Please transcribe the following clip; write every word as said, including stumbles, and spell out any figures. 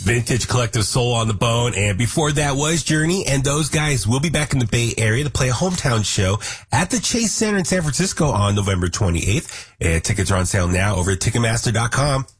Vintage Collective Soul on the Bone. And before that was Journey. And those guys will be back in the Bay Area to play a hometown show at the Chase Center in San Francisco on November twenty-eighth. And tickets are on sale now over at Ticketmaster dot com.